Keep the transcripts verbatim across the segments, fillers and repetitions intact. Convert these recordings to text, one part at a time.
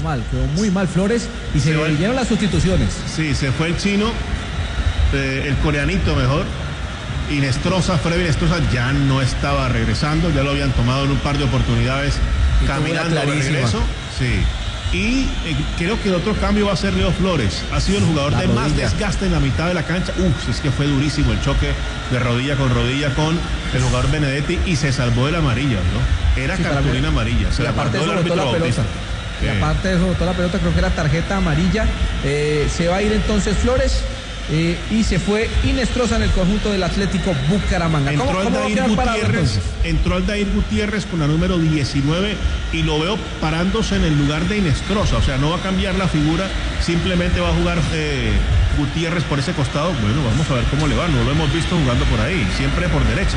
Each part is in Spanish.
Quedó mal, quedó muy mal Flores y se, se vinieron las sustituciones. Sí, se fue el chino, eh, el coreanito mejor. Inestrosa, Freddy Inestrosa ya no estaba regresando, ya lo habían tomado en un par de oportunidades y caminando de regreso. Sí. Y eh, creo que el otro cambio va a ser Leo Flores. Ha sido el jugador la de rodilla. Más desgaste en la mitad de la cancha. Uf, es que fue durísimo el choque de rodilla con rodilla con el jugador Benedetti y se salvó de la amarilla, ¿no? Era sí, cartulina amarilla. Se y la aparte de eso botó la pelota. Sí. Y aparte de eso botó la pelota, creo que era tarjeta amarilla. Eh, se va a ir entonces Flores. Eh, y se fue Inestrosa en el conjunto del Atlético Bucaramanga. Entró ¿Cómo, cómo Aldair Gutiérrez, entró Aldair Gutiérrez con la número diecinueve y lo veo parándose en el lugar de Inestrosa, o sea, no va a cambiar la figura, simplemente va a jugar eh, Gutiérrez por ese costado. Bueno, vamos a ver cómo le va, no lo hemos visto jugando por ahí, siempre por derecha.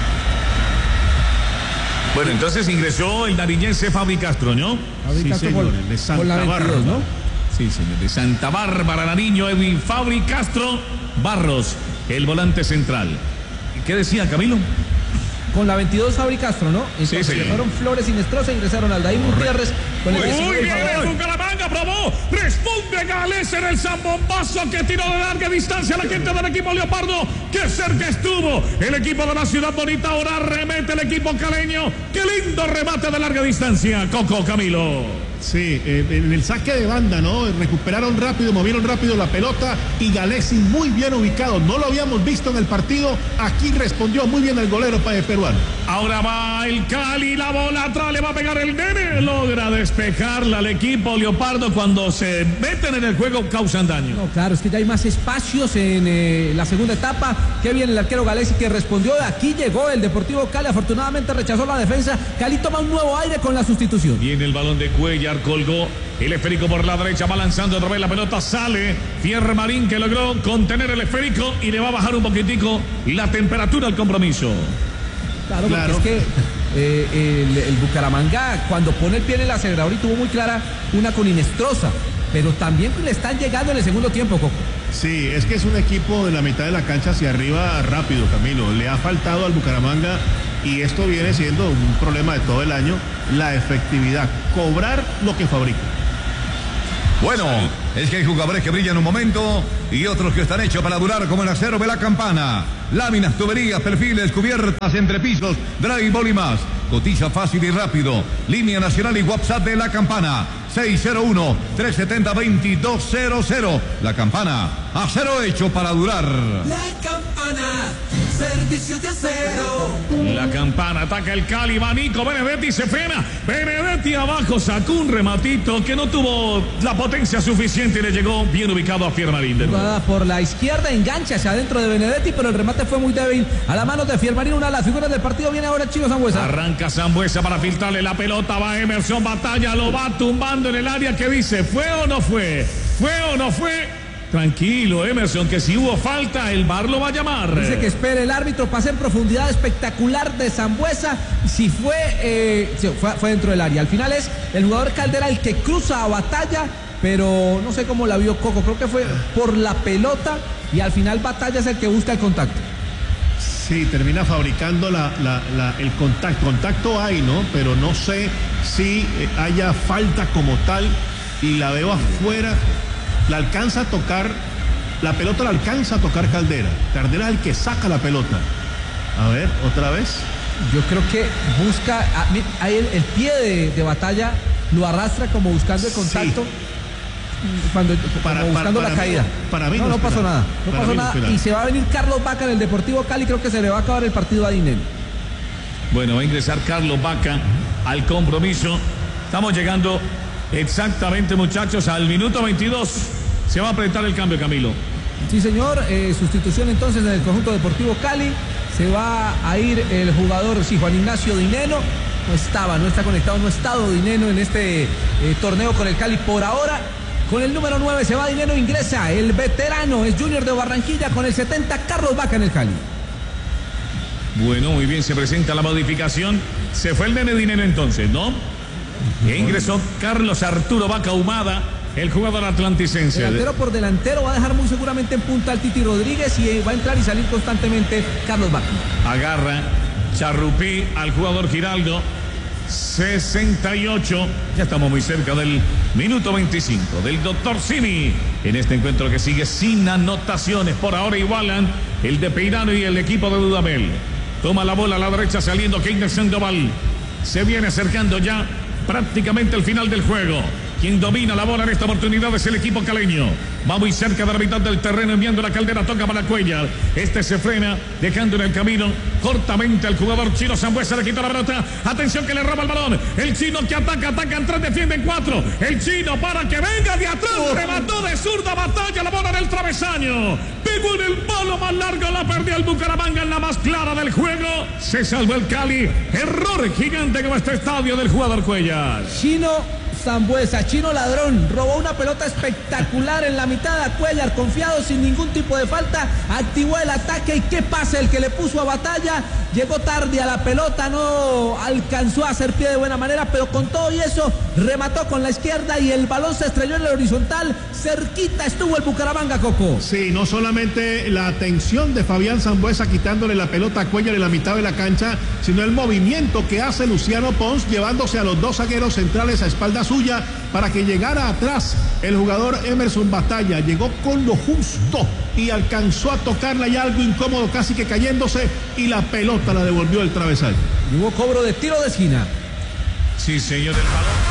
Bueno, entonces ingresó el nariñense Fabri Castro, ¿no? Fabri sí, Castro señor, por, de Santa por la veintidós, Bárbara, ¿no? Sí, señor, de Santa Bárbara, Nariño, Edwin Fabri Castro Barros, el volante central. ¿Qué decía Camilo? Con la veintidós Fabri Castro, ¿no? Entonces sí, sí. Fueron Flores Inestrosa, ingresaron Aldair Gutiérrez con el Muy bien, el Bucaramanga probó, responde Gales en el zambombazo que tiró de larga distancia la gente del equipo Leopardo, que cerca estuvo el equipo de la Ciudad Bonita, ahora remete el equipo caleño, qué lindo remate de larga distancia, Coco Camilo. Sí, eh, en el saque de banda, ¿no? Recuperaron rápido, movieron rápido la pelota y Galesi muy bien ubicado. No lo habíamos visto en el partido. Aquí respondió muy bien el golero peruano. Ahora va el Cali, la bola atrás, le va a pegar el nene. Logra despejarla al equipo Leopardo. Cuando se meten en el juego causan daño. No, claro, es que ya hay más espacios en eh, la segunda etapa. Qué bien el arquero Galesi que respondió. Aquí llegó el Deportivo Cali. Afortunadamente rechazó la defensa. Cali toma un nuevo aire con la sustitución. Viene el balón de Cuellar. Colgó el esférico por la derecha, va lanzando otra vez la pelota, sale Fiermarín que logró contener el esférico y le va a bajar un poquitico la temperatura al compromiso. Claro, claro. Porque es que eh, el, el Bucaramanga cuando pone el pie en el acelerador y tuvo muy clara una con Inestrosa, pero también le están llegando en el segundo tiempo, Coco. Sí, es que es un equipo de la mitad de la cancha hacia arriba rápido, Camilo. Le ha faltado al Bucaramanga, y esto viene siendo un problema de todo el año, la efectividad, cobrar lo que fabrica. Bueno, es que hay jugadores que brillan un momento y otros que están hechos para durar, como el acero de la Campana. Láminas, tuberías, perfiles, cubiertas, entrepisos, drywall y más. Cotiza fácil y rápido. Línea nacional y WhatsApp de La Campana. seis cero uno, tres siete cero, dos dos cero cero. La Campana, acero hecho para durar. La Campana, servicio de acero. La Campana, ataca el Cali, va Nico Benedetti, se frena. Benedetti abajo, sacó un rematito que no tuvo la potencia suficiente y le llegó bien ubicado a Fiermarín. Por la izquierda, engancha hacia adentro de Benedetti, pero el remate fue muy débil a la mano de Fiermarín. Una de las figuras del partido viene ahora Chino Sambuesa. Arranca Sambuesa para filtrarle la pelota, va Emerson Batalla, lo va tumbando en el área. Que dice, ¿fue o no fue? ¿Fue o no fue? Tranquilo, Emerson, que si hubo falta, el V A R lo va a llamar. Dice que espere el árbitro, pase en profundidad espectacular de Sambuesa. Si fue, eh, fue, fue dentro del área. Al final es el jugador Caldera el que cruza a Batalla, pero no sé cómo la vio Coco. Creo que fue por la pelota y al final Batalla es el que busca el contacto. Sí, termina fabricando la, la, la, el contacto. Contacto hay, ¿no? Pero no sé si haya falta como tal y la veo afuera. La alcanza a tocar, la pelota la alcanza a tocar Caldera. Caldera es el que saca la pelota. A ver, otra vez. Yo creo que busca, ahí el, el pie de, de Batalla lo arrastra como buscando el contacto. Sí. Cuando, para, como buscando para, la para caída. Mí, para mí no, no, no pasó nada. No para pasó nada. Y se va a venir Carlos Vaca en el Deportivo Cali. Creo que se le va a acabar el partido a Dinero. Bueno, va a ingresar Carlos Vaca al compromiso. Estamos llegando exactamente, muchachos, al minuto veintidós. Se va a apretar el cambio, Camilo. Sí, señor. Eh, sustitución entonces en el conjunto Deportivo Cali. Se va a ir el jugador, sí, Juan Ignacio Dineno. No estaba, no está conectado, no ha estado Dineno en este eh, torneo con el Cali por ahora. Con el número nueve se va Dineno, ingresa el veterano, es Junior de Barranquilla, con el setenta, Carlos Vaca en el Cali. Bueno, muy bien, se presenta la modificación. Se fue el nene Dineno entonces, ¿no? E ingresó Carlos Arturo Vaca Humada, el jugador atlanticense. Delantero por delantero, va a dejar muy seguramente en punta al Titi Rodríguez y va a entrar y salir constantemente Carlos Vaca. Agarra Charrupí al jugador Giraldo. sesenta y ocho. Ya estamos muy cerca del minuto veinticinco del doctor Simi. En este encuentro que sigue sin anotaciones. Por ahora igualan el de Peirano y el equipo de Dudamel. Toma la bola a la derecha saliendo Keiner Sandoval. Se viene acercando ya prácticamente el final del juego. Quien domina la bola en esta oportunidad es el equipo caleño. Va muy cerca de la mitad del terreno enviando la Caldera, toca para Cuellar. Este se frena, dejando en el camino cortamente al jugador chino. Sambuesa le quita la pelota. Atención que le roba el balón. El chino que ataca, ataca en tres, defiende en cuatro. El chino para que venga de atrás. Oh. Remató de zurda, batalla la bola en el travesaño. Pegó en el palo más largo, la perdió el Bucaramanga en la más clara del juego. Se salvó el Cali. Error gigante como este estadio del jugador Cuellar. Chino Sambuesa, chino ladrón, robó una pelota espectacular en la mitad a Cuellar, confiado sin ningún tipo de falta, activó el ataque y qué pase el que le puso a batalla, llegó tarde a la pelota, no alcanzó a hacer pie de buena manera, pero con todo y eso remató con la izquierda y el balón se estrelló en el horizontal, cerquita estuvo el Bucaramanga, Coco. Sí, no solamente la atención de Fabián Sambuesa quitándole la pelota a Cuellar en la mitad de la cancha, sino el movimiento que hace Luciano Pons llevándose a los dos zagueros centrales a espalda suya para que llegara atrás el jugador Emerson Batalla. Llegó con lo justo y alcanzó a tocarla y algo incómodo, casi que cayéndose, y la pelota la devolvió el travesaño. Y hubo cobro de tiro de esquina. Sí, señor, el balón.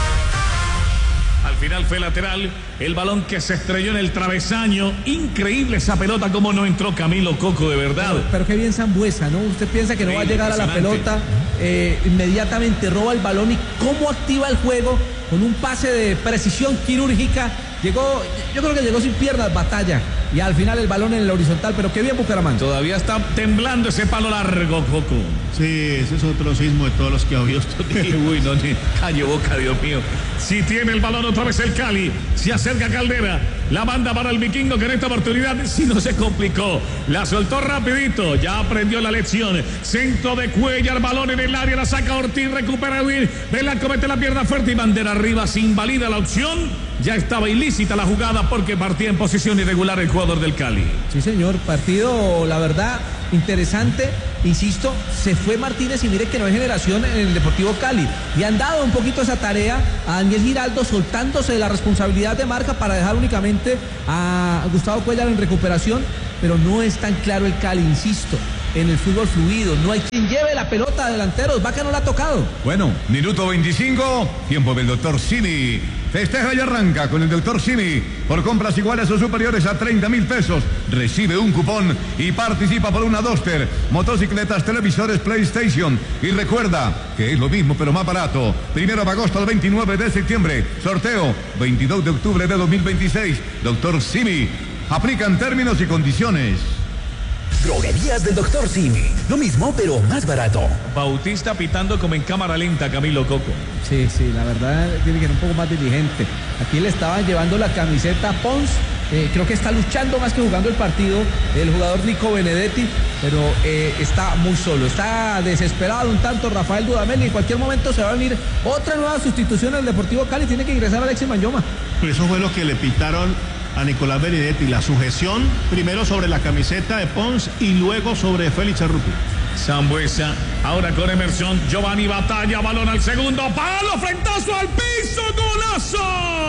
Al final fue lateral, el balón que se estrelló en el travesaño. Increíble esa pelota, como no entró Camilo Coco, de verdad. Pero, pero qué bien Sambuesa, ¿no? Usted piensa que no va a llegar a la pelota, eh, inmediatamente roba el balón y cómo activa el juego con un pase de precisión quirúrgica. Llegó, yo creo que llegó sin piernas, Batalla, y al final el balón en el horizontal, pero qué bien Bucaramanga. Todavía está temblando ese palo largo, Coco. Sí, ese es otro sismo de todos los que ha habido estos días. Uy, no, ni calle boca, Dios mío. Si tiene el balón otra vez el Cali, se acerca Caldera, la manda para el Vikingo, que en esta oportunidad sí no se complicó, la soltó rapidito, ya aprendió la lección. Centro de Cuellar, balón en el área, la saca Ortiz, recupera Edwin, Velasco mete la pierna fuerte y bandera arriba, se invalida la opción. Ya estaba ilícita la jugada porque partía en posición irregular el jugador del Cali. Sí, señor, partido, la verdad, interesante. Insisto, se fue Martínez y mire que no hay generación en el Deportivo Cali. Y han dado un poquito esa tarea a Daniel Giraldo, soltándose de la responsabilidad de marca para dejar únicamente a Gustavo Cuellar en recuperación. Pero no es tan claro el Cali, insisto, en el fútbol fluido. No hay quien lleve la pelota a delanteros. Vaca no la ha tocado. Bueno, minuto veinticinco, tiempo del doctor Simi. Festeja y arranca con el doctor Simi. Por compras iguales o superiores a treinta mil pesos, recibe un cupón y participa por una Duster, motocicletas, televisores, PlayStation. Y recuerda que es lo mismo pero más barato. Primero de agosto al veintinueve de septiembre. Sorteo veintidós de octubre de dos mil veintiséis. doctor Simi. Aplican términos y condiciones. Droguerías del doctor Simi. Lo mismo, pero más barato. Bautista pitando como en cámara lenta, Camilo Coco. Sí, sí, la verdad tiene que ser un poco más diligente. Aquí le estaban llevando la camiseta Pons. Eh, creo que está luchando más que jugando el partido el jugador Nico Benedetti, pero eh, está muy solo, está desesperado un tanto Rafael Dudamel y en cualquier momento se va a venir otra nueva sustitución al Deportivo Cali. Tiene que ingresar Alexis Manyoma. Eso fue lo que le pitaron a Nicolás Benedetti, la sujeción primero sobre la camiseta de Pons y luego sobre Félix Arruti. Sambuesa, ahora con Emerson, Giovanni Batalla, balón al segundo palo, frentazo al piso, golazo.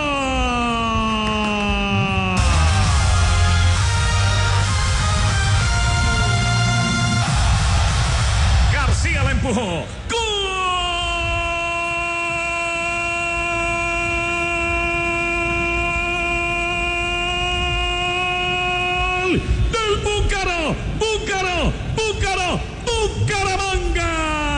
García la empujó. Del Búcaro, Búcaro, Búcaro, Bucaramanga.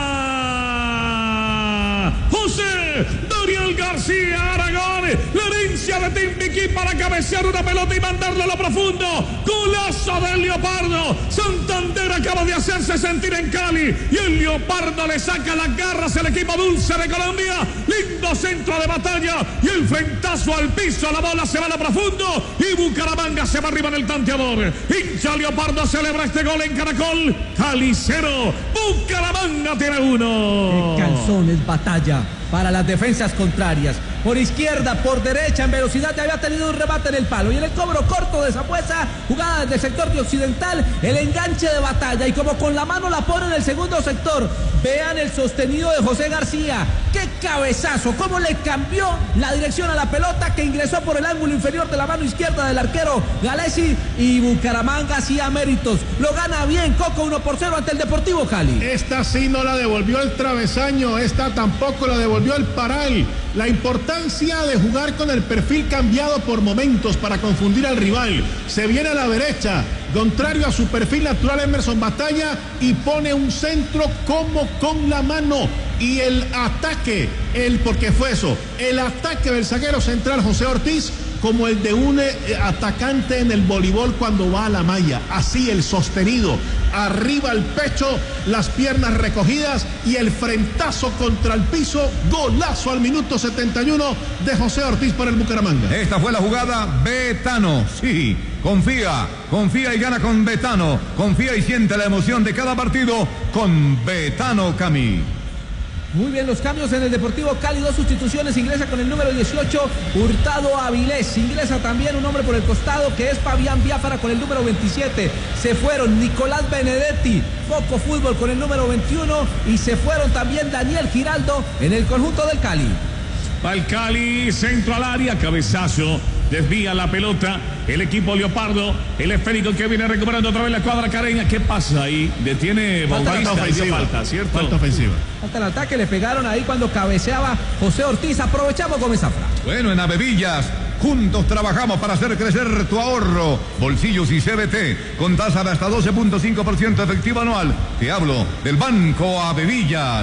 José Daniel García Aragón, la herencia de Timbiquí para cabecear una pelota y mandarla a lo profundo. Golazo del Leopardo. Santander acaba de hacerse sentir en Cali y el Leopardo le saca las garras al equipo dulce de Colombia. Lindo centro de Batalla y el frentazo al piso. La bola se va a lo profundo y Bucaramanga se va arriba en el tanteador. Hincha Leopardo celebra este gol en Caracol. Cali cero, Bucaramanga tiene uno. Qué calzón es Batalla para las defensas contrarias. por izquierda, por derecha, en velocidad, ya había tenido un remate en el palo. Y en el cobro corto de Zambuesa, jugada desde el sector de occidental, el enganche de Batalla. Y como con la mano la pone en el segundo sector. Vean el sostenido de José García. ¡Qué cabezazo! Cómo le cambió la dirección a la pelota que ingresó por el ángulo inferior de la mano izquierda del arquero Galesi. Y Bucaramanga hacía méritos. Lo gana bien Coco, uno por cero ante el Deportivo Cali. Esta sí no la devolvió el travesaño, esta tampoco la devolvió el Paral. La importancia de jugar con el perfil cambiado por momentos para confundir al rival. Se viene a la derecha, contrario a su perfil natural, Emerson Batalla, y pone un centro como con la mano. Y el ataque, el porque fue eso, el ataque del zaguero central José Ortiz, como el de un eh, atacante en el voleibol cuando va a la malla. Así el sostenido, arriba el pecho, las piernas recogidas y el frentazo contra el piso. Golazo al minuto setenta y uno de José Ortiz para el Bucaramanga. Esta fue la jugada Betano, sí. Confía, confía y gana con Betano. Confía y siente la emoción de cada partido con Betano, Cami. Muy bien los cambios en el Deportivo Cali, dos sustituciones, ingresa con el número dieciocho Hurtado Avilés, ingresa también un hombre por el costado que es Fabián Biafara con el número veintisiete, se fueron Nicolás Benedetti, Foco Fútbol con el número veintiuno y se fueron también Daniel Giraldo en el conjunto del Cali. Va el Cali, centro al área, cabezazo, desvía la pelota, el equipo Leopardo, el esférico que viene recuperando otra vez la cuadra careña. ¿Qué pasa ahí? Detiene Falta ofensiva, falta, ¿cierto? Falta ofensiva. Falta el ataque, le pegaron ahí cuando cabeceaba José Ortiz. Aprovechamos Gómez Zafra. Bueno, en Avevillas, juntos trabajamos para hacer crecer tu ahorro. Bolsillos y C B T, con tasa de hasta doce punto cinco por ciento efectivo anual. Te hablo del Banco Avevillas.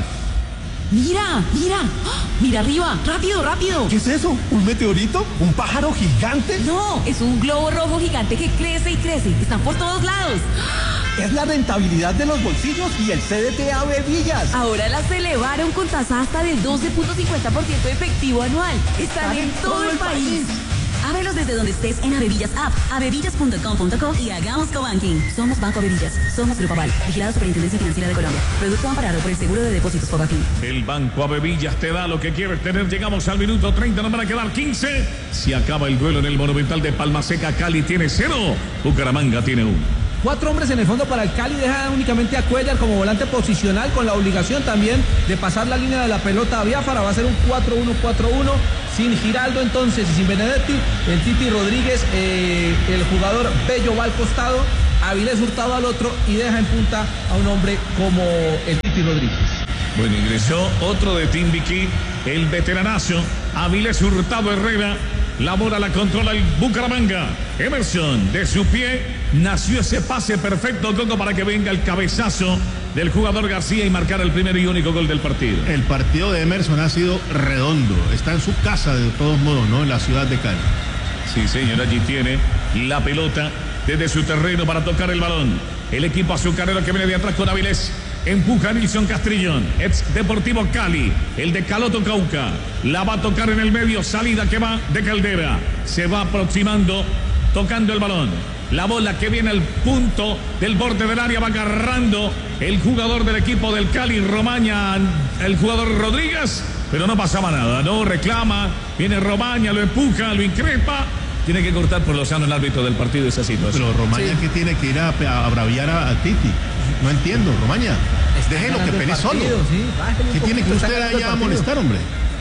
Mira, mira, ¡oh! Mira arriba, rápido, rápido. ¿Qué es eso? ¿Un meteorito? ¿Un pájaro gigante? No, es un globo rojo gigante que crece y crece. Están por todos lados. Es la rentabilidad de los bolsillos y el C D T Avevillas. Ahora las elevaron con tasa hasta del doce punto cincuenta por ciento efectivo anual. Están en, en todo, todo el país. país. Ábrelos desde donde estés en Avevillas App, avevillas punto com punto co y hagamos cobanking. Somos Banco Avevillas, somos Grupo Aval, vigilado Superintendencia Financiera de Colombia. Producto amparado por el Seguro de Depósitos Fogafín. El Banco Avevillas te da lo que quieres tener. Llegamos al minuto treinta, nos van a quedar quince. Si acaba el duelo en el Monumental de Palma Seca, Cali tiene cero, Bucaramanga tiene uno. Cuatro hombres en el fondo para el Cali, deja únicamente a Cuellar como volante posicional con la obligación también de pasar la línea de la pelota a Biafara. Va a ser un cuatro uno cuatro uno sin Giraldo entonces y sin Benedetti, el Titi Rodríguez, eh, el jugador Bello va al costado, Avilés Hurtado al otro y deja en punta a un hombre como el Titi Rodríguez. Bueno, ingresó otro de Timbiquí, el veteranazo Avilés Hurtado Herrera. La bola la controla el Bucaramanga. Emerson, de su pie, nació ese pase perfecto, Coco, para que venga el cabezazo del jugador García y marcar el primer y único gol del partido. El partido de Emerson ha sido redondo. Está en su casa de todos modos, ¿no? En la ciudad de Cali. Sí, señor, allí tiene la pelota desde su terreno para tocar el balón. El equipo azucarero que viene de atrás con Avilés. Empuja Nilson Castrillón, ex Deportivo Cali, el de Caloto Cauca. La va a tocar en el medio, salida que va de Caldera. Se va aproximando, tocando el balón. La bola que viene al punto del borde del área va agarrando el jugador del equipo del Cali, Romaña, el jugador Rodríguez. Pero no pasaba nada, no reclama. Viene Romaña, lo empuja, lo increpa. Tiene que cortar por lo sano el árbitro del partido esa situación. Pero Romaña, sí, que tiene que ir a, a braviar a, a Titi. No entiendo, Romaña. Déjelo que pelee solo. Sí, ¿qué tiene que usted allá a molestar, hombre?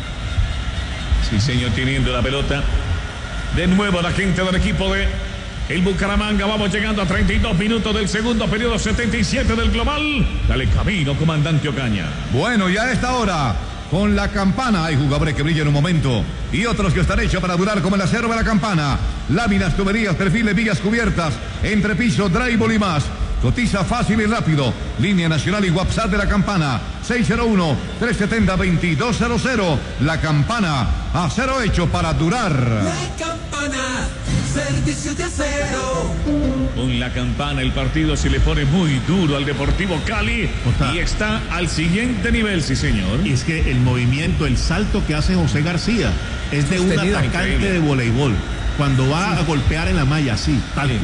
Sí, señor, teniendo la pelota. De nuevo la gente del equipo de el Bucaramanga. Vamos llegando a treinta y dos minutos del segundo periodo, setenta y siete del global. Dale camino, comandante Ocaña. Bueno, y a esta hora, con la campana, hay jugadores que brillan un momento y otros que están hechos para durar, como el acero de la campana. Láminas, tuberías, perfiles, vigas cubiertas, entrepiso, drywall y más. Cotiza fácil y rápido. Línea nacional y WhatsApp de la campana. seis cero uno, tres siete cero, dos dos cero cero. La campana, acero hecho para durar. La campana, servicio de acero. Con la campana el partido se le pone muy duro al Deportivo Cali. Ota. Y está al siguiente nivel, sí señor. Y es que el movimiento, el salto que hace José García es de un atacante increíble de voleibol. Cuando va sí. a golpear en la malla, así, tal sí. cual.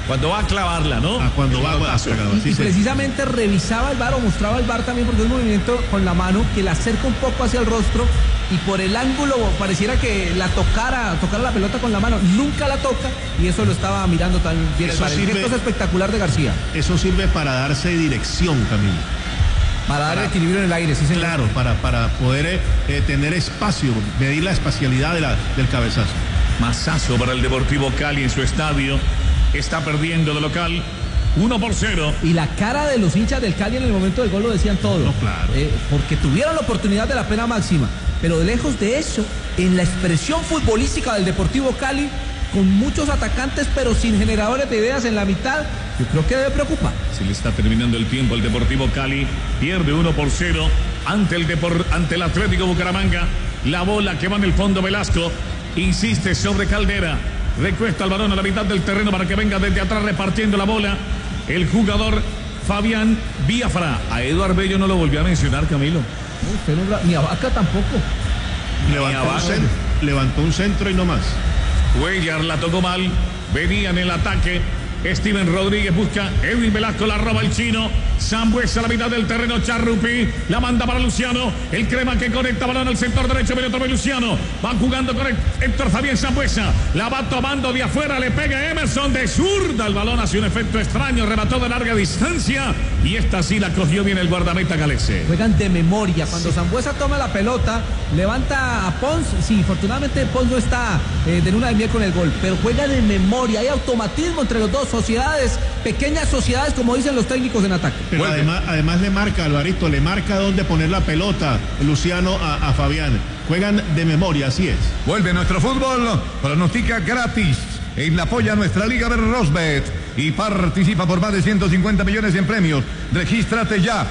Cuando va a clavarla, ¿no? A cuando va a clavarla. Y, y precisamente revisaba el V A R o mostraba el V A R también porque es un movimiento con la mano que la acerca un poco hacia el rostro y por el ángulo pareciera que la tocara, tocara la pelota con la mano. Nunca la toca y eso lo estaba mirando también bien el V A R. El gesto es espectacular de García. Eso sirve para darse dirección, Camilo. Para dar para, equilibrio en el aire, sí, señor. Claro, para, para poder eh, tener espacio, medir la espacialidad de la, del cabezazo. Masazo para el Deportivo Cali en su estadio. Está perdiendo de local uno por cero. Y la cara de los hinchas del Cali en el momento del gol lo decían todo. No, claro. Eh, porque tuvieron la oportunidad de la pena máxima. Pero de lejos de eso, en la expresión futbolística del Deportivo Cali, con muchos atacantes pero sin generadores de ideas en la mitad, yo creo que debe preocupar. Se le está terminando el tiempo al Deportivo Cali. Pierde uno por cero ante el, Depor ante el Atlético Bucaramanga. La bola que va en el fondo Velasco. Insiste sobre Caldera. Recuesta el balón a la mitad del terreno para que venga desde atrás repartiendo la bola. El jugador Fabián Biafra. A Eduardo Bello no lo volvió a mencionar, Camilo. No, usted no, ni a Vaca tampoco. Levantó un, centro, levantó un centro y no más. Cuellar la tocó mal. Venía en el ataque. Steven Rodríguez busca. Edwin Velasco la roba el chino. Sambuesa a la mitad del terreno. Charrupi la manda para Luciano. El crema que conecta balón al sector derecho. Viene otra vez Luciano. Van jugando con Héctor Fabián Sambuesa. La va tomando de afuera. Le pega Emerson de zurda. El balón hace un efecto extraño. Remató de larga distancia. Y esta sí la cogió bien el guardameta galese. Juegan de memoria. Cuando sí. Sambuesa toma la pelota, levanta a Pons. Sí, afortunadamente Pons no está eh, de luna de miel con el gol. Pero juega de memoria. Hay automatismo entre los dos. Sociedades, pequeñas sociedades, como dicen los técnicos en ataque. Pero además, además le marca, Alvarito, le marca dónde poner la pelota, Luciano a, a Fabián. Juegan de memoria, así es. Vuelve nuestro fútbol, pronostica gratis en la apoya nuestra liga de Rosbet y participa por más de ciento cincuenta millones en premios. Regístrate ya,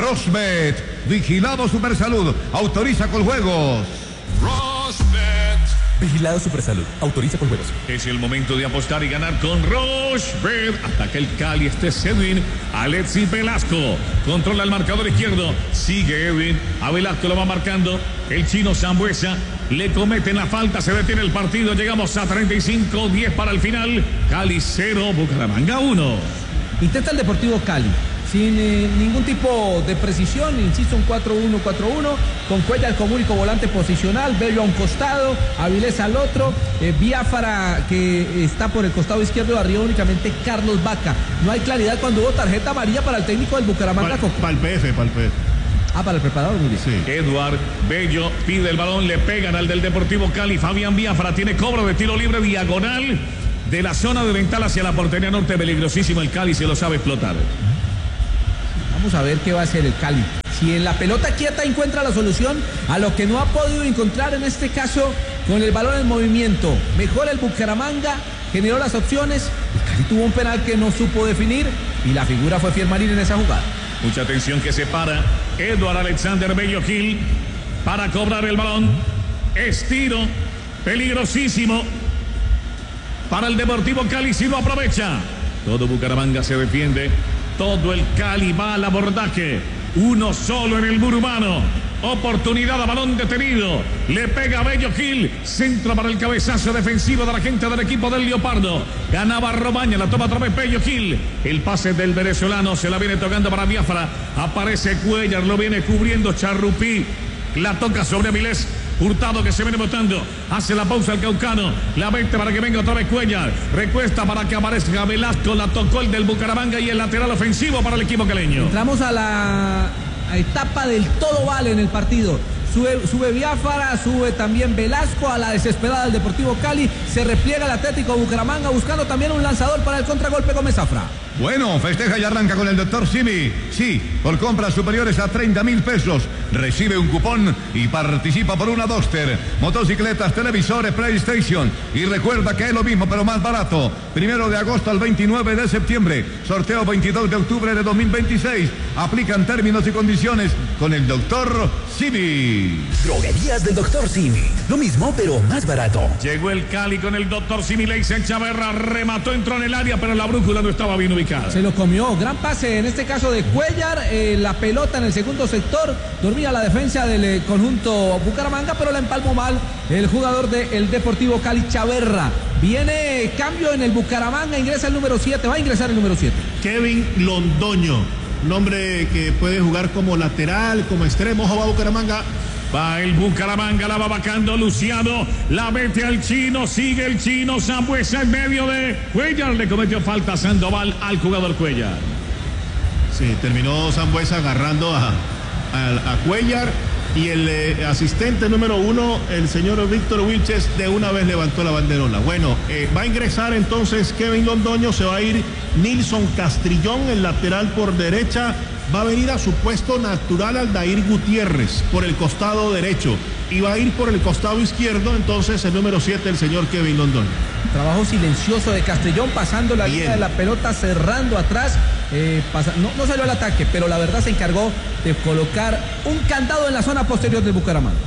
Rosbet, vigilado Supersalud, autoriza con juegos. Rosbet. Vigilado Supersalud. Autoriza con juegos. Es el momento de apostar y ganar con Rosbet. Ataca el Cali. Este es Edwin. Alexis Velasco. Controla el marcador izquierdo. Sigue Edwin. A Velasco lo va marcando. El chino Sambuesa. Le cometen la falta. Se detiene el partido. Llegamos a treinta y cinco diez para el final. Cali cero. Bucaramanga uno. Intenta el Deportivo Cali. Sin eh, ningún tipo de precisión, insisto, un cuatro uno cuatro uno, con Cuellar como único volante posicional, Bello a un costado, Avilés al otro, eh, Biafara que está por el costado izquierdo de arriba, únicamente Carlos Vaca. No hay claridad cuando hubo tarjeta amarilla para el técnico del Bucaramanga. Para el P F, para el P F. Ah, para el preparador, muy bien. Sí. Eduard Bello pide el balón, le pegan al del Deportivo Cali. Fabián Biafara tiene cobro de tiro libre diagonal de la zona de ventana hacia la portería norte. Peligrosísimo el Cali, se lo sabe explotar. Vamos a ver qué va a hacer el Cali. Si en la pelota quieta encuentra la solución a lo que no ha podido encontrar en este caso con el balón en movimiento. Mejor el Bucaramanga, generó las opciones. El Cali tuvo un penal que no supo definir y la figura fue Fiermarín en esa jugada. Mucha atención que se para Eduard Alexander Bello Gil para cobrar el balón. Estiro, peligrosísimo para el Deportivo Cali si lo aprovecha. Todo Bucaramanga se defiende. Todo el Cali va al abordaje. Uno solo en el muro humano. Oportunidad a balón detenido. Le pega a Bello Gil. Centro para el cabezazo defensivo de la gente del equipo del Leopardo. Ganaba Romaña. La toma otra vez Bello Gil. El pase del venezolano se la viene tocando para Biafra. Aparece Cuellar. Lo viene cubriendo Charrupí. La toca sobre Avilés. Hurtado que se viene botando. Hace la pausa el caucano. La vente para que venga otra vez Cuellar. Recuesta para que aparezca Velasco. La tocó el del Bucaramanga y el lateral ofensivo para el equipo caleño. Entramos a la a etapa del todo vale en el partido. Sube, sube Biafara, sube también Velasco a la desesperada del Deportivo Cali. Se repliega el Atlético Bucaramanga buscando también un lanzador para el contragolpe Gómez Zafra. Bueno, festeja y arranca con el doctor Simi. Sí, por compras superiores a treinta mil pesos. Recibe un cupón y participa por una Duster, motocicletas, televisores, PlayStation. Y recuerda que es lo mismo, pero más barato. Primero de agosto al veintinueve de septiembre. Sorteo veintidós de octubre de dos mil veintiséis. Aplican términos y condiciones con el doctor Simi. Droguerías del doctor Simi. Lo mismo, pero más barato. Llegó el Cali con el doctor Simi. Leisen Chaverra remató, entró en el área, pero la brújula no estaba bien ubicada. complicada. Se lo comió, gran pase en este caso de Cuellar, eh, la pelota en el segundo sector, dormía la defensa del eh, conjunto Bucaramanga, pero la empalmó mal el jugador del Deportivo Cali, Chaverra. Viene cambio en el Bucaramanga, ingresa el número siete, va a ingresar el número siete. Kevin Londoño, nombre que puede jugar como lateral, como extremo. Ojo, va Bucaramanga. Va el Bucaramanga, la va vacando Luciano, la mete al chino, sigue el chino, Sambuesa en medio de Cuellar, le cometió falta Sandoval al jugador Cuellar. Sí, terminó Sambuesa agarrando a, a, a Cuellar y el eh, asistente número uno, el señor Víctor Wilches, de una vez levantó la banderola. Bueno, eh, va a ingresar entonces Kevin Londoño, se va a ir Nilson Castrillón, el lateral por derecha. Va a venir a su puesto natural Aldair Gutiérrez por el costado derecho y va a ir por el costado izquierdo entonces el número siete, el señor Kevin Londoño. Trabajo silencioso de Castellón, pasando la Bien. línea de la pelota, cerrando atrás, eh, pasa, no, no salió al ataque, pero la verdad se encargó de colocar un candado en la zona posterior del Bucaramanga.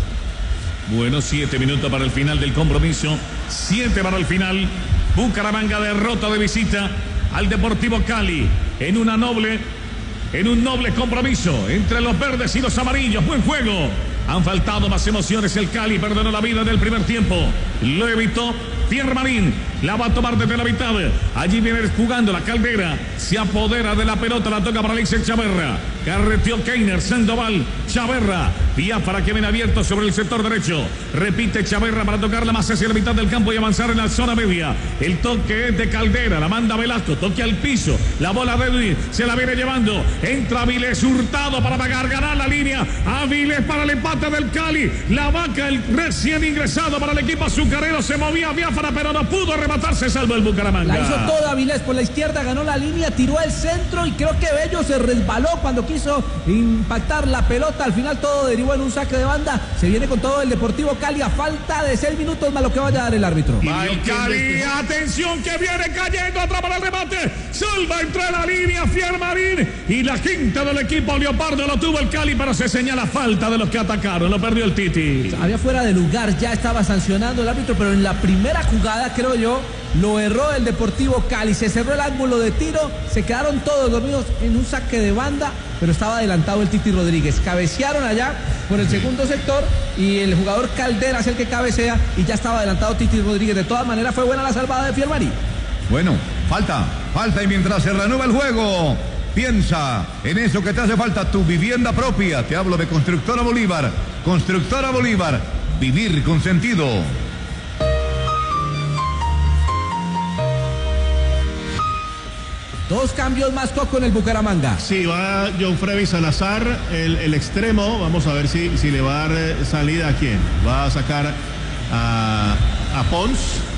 Bueno, siete minutos para el final del compromiso, siete para el final. Bucaramanga derrota de visita al Deportivo Cali en una noble En un noble compromiso entre los verdes y los amarillos. Buen juego. Han faltado más emociones. El Cali perdonó la vida en el primer tiempo. Lo evitó Pierre Marín. La va a tomar desde la mitad. Allí viene jugando la Caldera. Se apodera de la pelota. La toca para Alexis Chaverra. Carreteó Keiner. Sandoval. Chaverra. Biafara que viene abierto sobre el sector derecho. Repite Chaverra para tocarla más hacia la mitad del campo y avanzar en la zona media. El toque es de Caldera. La manda Velasco. Toque al piso. La bola de Edwin. Se la viene llevando. Entra Avilés Hurtado para pagar. Ganar la línea. Avilés para el empate del Cali. La vaca, el recién ingresado para el equipo azucarero. Se movía Biafara, pero no pudo rematarse, salvo el Bucaramanga. La hizo toda Avilés por la izquierda, ganó la línea, tiró el centro y creo que Bello se resbaló cuando quiso impactar la pelota. Al final todo derivó en un saque de banda. Se viene con todo el Deportivo Cali a falta de seis minutos más lo que vaya a dar el árbitro. Va el Cali, atención que viene cayendo, atrapa el remate. Salva entre la línea Fier Marín y la quinta del equipo Leopardo lo tuvo el Cali, pero se señala falta de los que atacaron. Lo perdió el Titi. Había fuera de lugar, ya estaba sancionando el árbitro, pero en la primera jugada, creo yo, lo erró el Deportivo Cali. Se cerró el ángulo de tiro, se quedaron todos dormidos en un saque de banda, pero estaba adelantado el Titi Rodríguez. Cabecearon allá por el segundo sector y el jugador Caldera es el que cabecea y ya estaba adelantado Titi Rodríguez. De todas maneras fue buena la salvada de Fiermarí. Bueno, falta, falta y mientras se renueva el juego, piensa en eso que te hace falta, tu vivienda propia. Te hablo de Constructora Bolívar. Constructora Bolívar, vivir con sentido. Dos cambios más, Coco, en el Bucaramanga. Sí, va John Freddy Salazar, el, el extremo. Vamos a ver si, si le va a dar salida a quién. Va a sacar a, a Pons.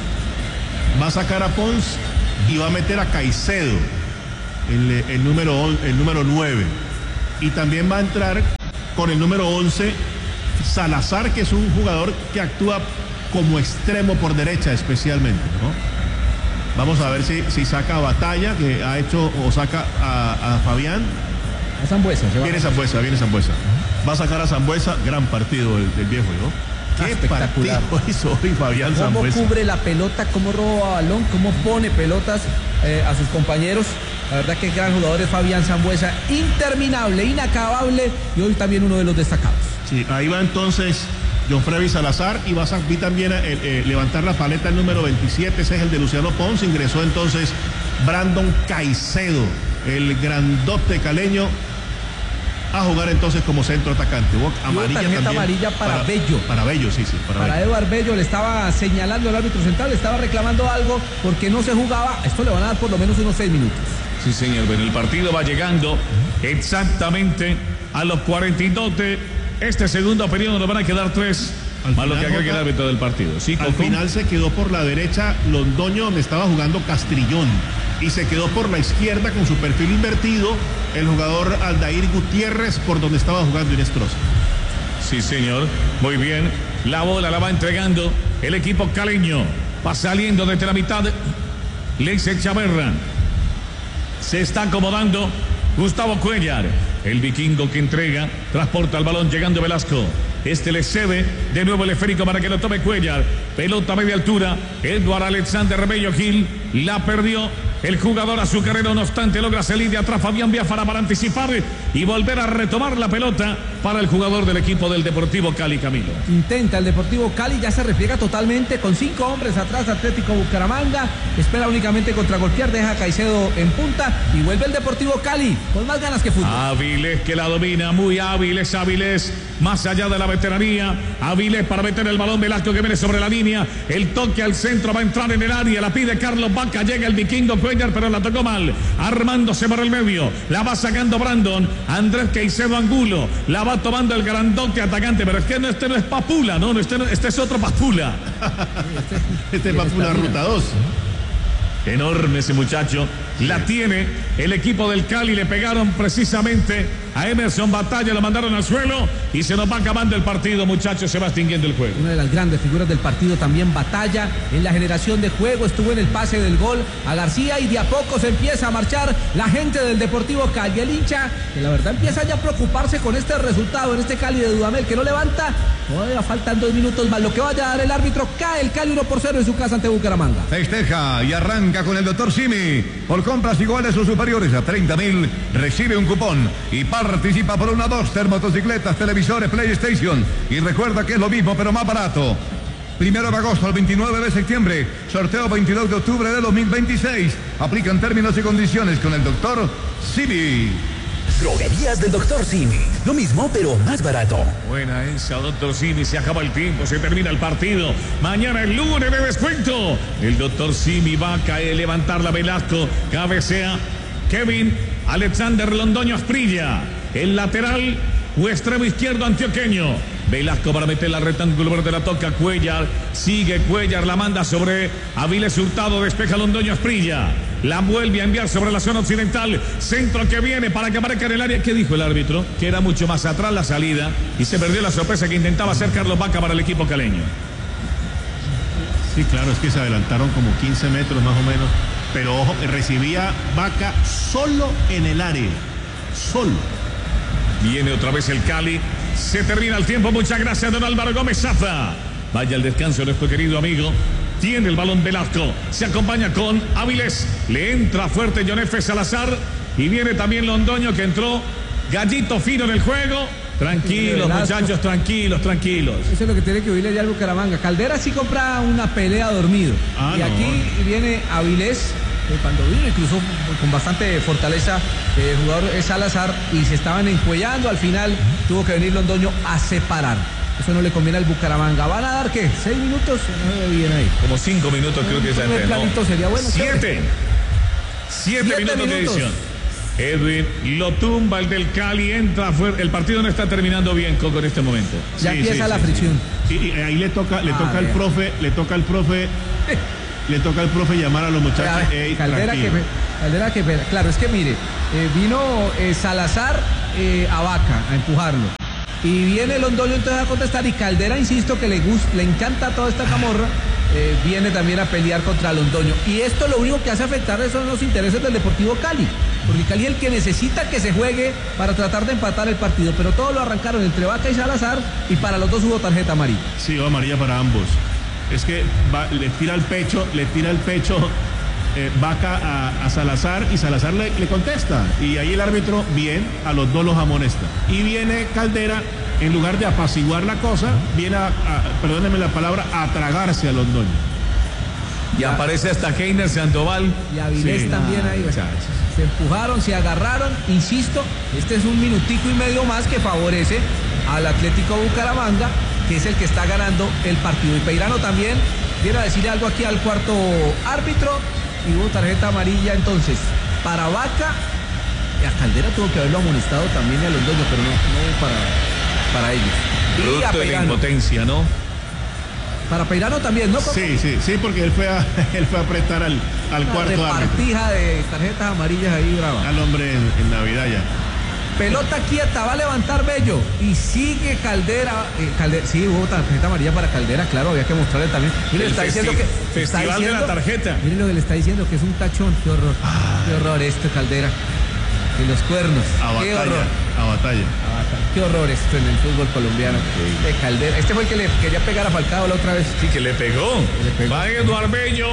Va a sacar a Pons y va a meter a Caicedo, el, el, número, el número nueve. Y también va a entrar con el número once, Salazar, que es un jugador que actúa como extremo por derecha especialmente, ¿no? Vamos a ver si, si saca a Batalla, que ha hecho, o saca a, a Fabián. A Sambuesa. Viene Sambuesa, viene Sambuesa. Va a sacar a Sambuesa, gran partido del, del viejo, ¿no? Qué espectacular partido hizo hoy Fabián Sambuesa. Cómo cubre la pelota, cómo roba balón, cómo pone pelotas eh, a sus compañeros. La verdad que gran jugador es Fabián Sambuesa, interminable, inacabable y hoy también uno de los destacados. Sí, ahí va entonces John Freddy Salazar y va a vi también a eh, eh, levantar la paleta el número veintisiete, ese es el de Luciano Pons. Ingresó entonces Brandon Caicedo, el grandote caleño, a jugar entonces como centro atacante. Hubo amarilla tarjeta también amarilla para, para Bello. Para Bello, sí, sí. Para, para Bello. Eduard Bello le estaba señalando al árbitro central, le estaba reclamando algo porque no se jugaba. Esto le van a dar por lo menos unos seis minutos. Sí, señor. Bueno, el partido va llegando exactamente a los cuarenta y dos de este segundo periodo. Nos van a quedar tres. Al más lo que final, agregue el árbitro del partido. ¿Sí, al Coco? final se quedó por la derecha Londoño, donde estaba jugando Castrillón. Y se quedó por la izquierda con su perfil invertido el jugador Aldair Gutiérrez, por donde estaba jugando Inestrosa. Sí, señor. Muy bien. La bola la va entregando el equipo caleño. Va saliendo desde la mitad. Leise Chaverra. Se está acomodando Gustavo Cuellar. El vikingo que entrega, transporta el balón llegando Velasco. Este le cede de nuevo el esférico para que lo tome Cuellar. Pelota a media altura. Edward Alexander Bello Gil la perdió. El jugador azucarero, no obstante, logra salir de atrás Fabián Biafara para anticipar y volver a retomar la pelota para el jugador del equipo del Deportivo Cali, Camilo. Intenta el Deportivo Cali, ya se repliega totalmente con cinco hombres atrás, Atlético Bucaramanga. Espera únicamente contragolpear, deja a Caicedo en punta y vuelve el Deportivo Cali con más ganas que fútbol. Áviles que la domina, muy hábiles, hábiles, más allá de la veteranía. Áviles para meter el balón, Velasco que viene sobre la línea. El toque al centro va a entrar en el área, la pide Carlos Vaca, llega el vikingo Cuellar, pero la tocó mal. Armándose por el medio, la va sacando Brandon. Andrés Caicedo Angulo, la va tomando el grandote atacante, pero es que no, este no es Papula, no, este, no, este es otro Papula. Este es Papula Ruta dos. Enorme ese muchacho. La tiene el equipo del Cali. Le pegaron precisamente a Emerson Batalla, lo mandaron al suelo y se nos va acabando el partido, muchachos. Se va extinguiendo el juego. Una de las grandes figuras del partido también, Batalla, en la generación de juego, estuvo en el pase del gol a García y de a poco se empieza a marchar la gente del Deportivo Cali. El hincha, que la verdad empieza ya a preocuparse con este resultado en este Cali de Dudamel, que no levanta. Todavía faltan dos minutos más. Lo que vaya a dar el árbitro, cae el Cali uno por cero en su casa ante Bucaramanga. Festeja y arranca con el doctor Simi. Por compras iguales o superiores a treinta mil, recibe un cupón y participa por una Duster, motocicletas, televisores, PlayStation. Y recuerda que es lo mismo, pero más barato. Primero de agosto al veintinueve de septiembre. Sorteo veintidós de octubre de dos mil veintiséis. Aplican términos y condiciones con el doctor Simi. Droguerías del doctor Simi. Lo mismo, pero más barato. Buena esa, doctor Simi. Se acaba el tiempo, se termina el partido. Mañana el lunes de descuento. El doctor Simi va a caer, levantar la Velasco. Cabecea Kevin Alexander Londoño Asprilla. El lateral o extremo izquierdo antioqueño. Velasco para meter la rectangular de la toca Cuellar. Sigue Cuellar, la manda sobre Aviles Hurtado. Despeja Londoño Asprilla. La vuelve a enviar sobre la zona occidental. Centro que viene para que aparezca en el área. ¿Qué dijo el árbitro? Que era mucho más atrás la salida y se perdió la sorpresa que intentaba hacer Carlos Vaca para el equipo caleño. Sí, claro, es que se adelantaron como quince metros más o menos. Pero ojo, recibía Vaca solo en el área. Solo. Viene otra vez el Cali. Se termina el tiempo. Muchas gracias, don Álvaro Gómez Zaza. Vaya al descanso nuestro querido amigo. Tiene el balón Velasco. Se acompaña con Áviles. Le entra fuerte John F. Salazar. Y viene también Londoño, que entró gallito fino en el juego. Tranquilos, muchachos, tranquilos, tranquilos. Eso es lo que tiene que oírle ya al Bucaramanga. Caldera sí compra una pelea dormido. Ah, y no. Aquí viene Avilés, que cuando vino incluso con bastante fortaleza, el jugador es Salazar, y se estaban encuellando. Al final tuvo que venir Londoño a separar. Eso no le conviene al Bucaramanga. ¿Van a dar qué? ¿Seis minutos? No me bien ahí. Como cinco minutos creo que es el planito sería bueno. Siete. Siete, Siete minutos, minutos de edición. Edwin lo tumba el del Cali, entra fuerte. El partido no está terminando bien, Coco, en este momento. Ya sí, empieza sí, la sí, fricción. Sí, sí, ahí le toca, le toca al profe, le toca al profe, le toca al profe llamar a los muchachos. Ver, Ey, Caldera, que, Caldera que, claro, es que mire, eh, vino eh, Salazar eh, a Vaca a empujarlo. Y viene Londoño entonces a contestar, y Caldera, insisto, que le gusta, le encanta toda esta camorra, eh, viene también a pelear contra Londoño. Y esto lo único que hace afectar son los intereses del Deportivo Cali, porque Cali es el que necesita que se juegue para tratar de empatar el partido, pero todo lo arrancaron entre Vaca y Salazar, y para los dos hubo tarjeta amarilla. Sí, hubo amarilla para ambos. Es que va, le tira el pecho, le tira el pecho eh, Vaca a, a Salazar, y Salazar le, le contesta, y ahí el árbitro bien, a los dos los amonesta. Y viene Caldera, en lugar de apaciguar la cosa, viene a, a perdónenme la palabra, a tragarse a Londoño. Y ya aparece hasta Heiner Sandoval. Y Avilés sí, también ahí. Ah, se empujaron, se agarraron. Insisto, este es un minutico y medio más que favorece al Atlético Bucaramanga, que es el que está ganando el partido. Y Peirano también viene a decirle algo aquí al cuarto árbitro, y hubo tarjeta amarilla entonces para Vaca. Y a Caldera tuvo que haberlo amonestado también, y a Londoño, pero no, no para, para ellos. Producto y a de la impotencia, ¿no? Para Peirano también, ¿no? Sí, sí, sí, porque él fue a, él fue a apretar al, al Una cuarto árbitro. Repartija de tarjetas amarillas ahí, brava. Al hombre en, en Navidad ya. Pelota quieta, va a levantar Bello y sigue Caldera. Eh, Caldera sí, hubo tarjeta amarilla para Caldera, claro, había que mostrarle también. Mire, está diciendo que. Festival está diciendo, de la tarjeta. Mire lo que le está diciendo, que es un tachón. Qué horror. Ah, qué horror esto, Caldera. En los cuernos. A qué batalla, horror. A batalla. A batalla. Qué horror esto en el fútbol colombiano. Sí. De Caldera. Este fue el que le quería pegar a Falcao la otra vez. Sí, que le pegó. Le pegó. Va Eduardo Bello.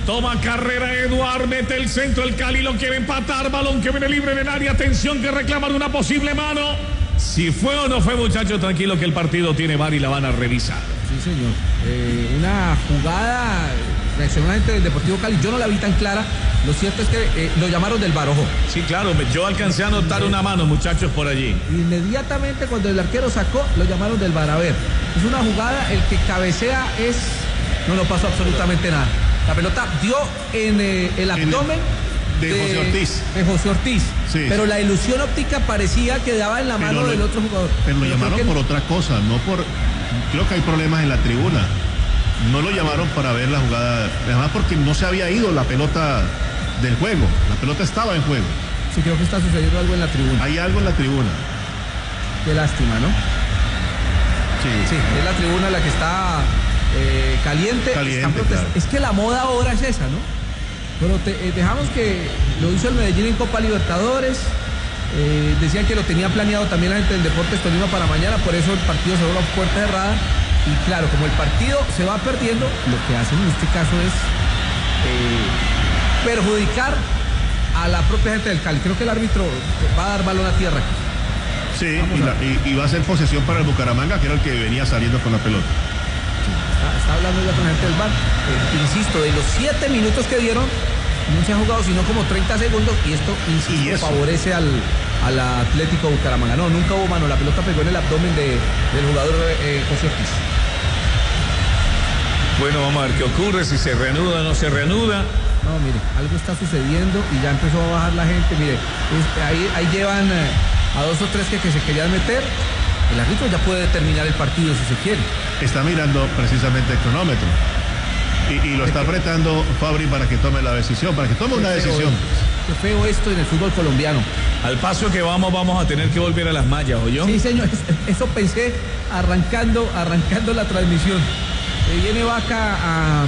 Toma carrera Eduard, mete el centro, el Cali lo quiere empatar, balón que viene libre en el área, atención que reclaman una posible mano. Si fue o no fue, muchachos, tranquilo que el partido tiene V A R y la van a revisar. Sí, señor. Eh, una jugada, reaccionó la gente del Deportivo Cali, yo no la vi tan clara. Lo cierto es que eh, lo llamaron del V A R, ojo. Sí, claro, yo alcancé a notar una mano, muchachos, por allí. Inmediatamente cuando el arquero sacó, lo llamaron del V A R. A ver, es una jugada, el que cabecea es... No, no pasó absolutamente nada. La pelota dio en eh, el abdomen de, de José Ortiz. De José Ortiz. Sí, pero sí. La ilusión óptica parecía que daba en la mano pero del lo, otro jugador. Pero lo pero llamaron por no. otra cosa, no por... Creo que hay problemas en la tribuna. No lo llamaron para ver la jugada, además porque no se había ido la pelota del juego. La pelota estaba en juego. Sí, creo que está sucediendo algo en la tribuna. Hay algo en la tribuna. Qué lástima, ¿no? Sí. Sí, es la tribuna la que está... Eh, caliente, caliente claro. Es que la moda ahora es esa, ¿no? Pero te, eh, dejamos que lo hizo el Medellín en Copa Libertadores. Eh, decían que lo tenía planeado también la gente del Deportes Tolima para mañana, por eso el partido se vuelve a puerta cerrada. Y claro, como el partido se va perdiendo, lo que hacen en este caso es eh, perjudicar a la propia gente del Cali. Creo que el árbitro va a dar balón a tierra. Sí, y, la, y, y va a ser posesión para el Bucaramanga, que era el que venía saliendo con la pelota. Está, está hablando ya con la gente del V A R. Eh, insisto, de los siete minutos que dieron, no se ha jugado sino como treinta segundos y esto, insisto, ¿Y favorece al, al Atlético Bucaramanga. No, nunca hubo mano, la pelota pegó en el abdomen de, del jugador eh, José Ortiz. Bueno, vamos a ver qué ocurre, si se reanuda o no se reanuda. No, mire, algo está sucediendo y ya empezó a bajar la gente. Mire, es, ahí, ahí llevan eh, a dos o tres que, que se querían meter. El árbitro ya puede terminar el partido si se quiere. Está mirando precisamente el cronómetro. Y, y lo está apretando Fabri para que tome la decisión, para que tome una decisión. Qué feo esto en el fútbol colombiano. Al paso que vamos, vamos a tener que volver a las mallas, ¿oyó? Sí, señor, eso pensé arrancando, arrancando la transmisión. Eh, viene Vaca a,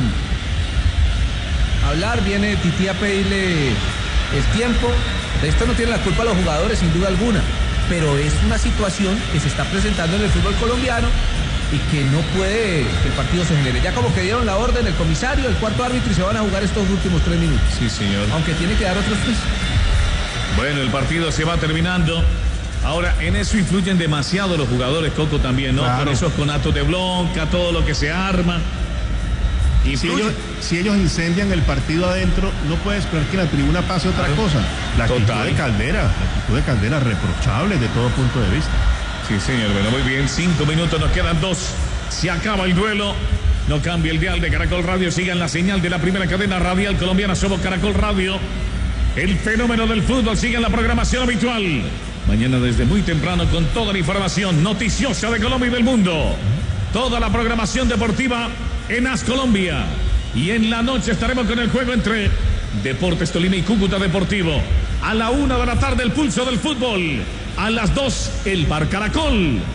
a hablar, viene Tití a pedirle el tiempo. De esto no tienen la culpa los jugadores, sin duda alguna. Pero es una situación que se está presentando en el fútbol colombiano y que no puede que el partido se genere. Ya como que dieron la orden el comisario, el cuarto árbitro y se van a jugar estos últimos tres minutos. Sí, señor. Aunque tiene que dar otros tres. Bueno, el partido se va terminando. Ahora, en eso influyen demasiado los jugadores, Coco, también, ¿no? Claro. Con esos conatos de bronca, todo lo que se arma. Y si ellos, si ellos incendian el partido adentro, no puedes esperar que en la tribuna pase otra claro. cosa. La actitud Total. de Caldera, la actitud de Caldera reprochable de todo punto de vista. Sí, señor, bueno, muy bien, cinco minutos, nos quedan dos. Se acaba el duelo. No cambia el dial de Caracol Radio, sigan la señal de la primera cadena radial colombiana. Somos Caracol Radio. El fenómeno del fútbol sigue en la programación habitual. Mañana desde muy temprano con toda la información noticiosa de Colombia y del mundo. Toda la programación deportiva en AS Colombia. Y en la noche estaremos con el juego entre Deportes Tolima y Cúcuta Deportivo. A la una de la tarde el pulso del fútbol. A las dos el Bar Caracol.